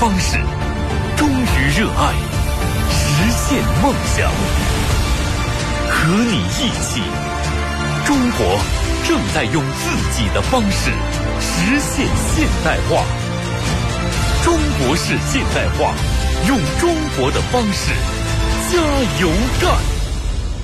方式，忠于热爱，实现梦想。和你一起，中国正在用自己的方式实现现代化。中国式现代化，用中国的方式加油干！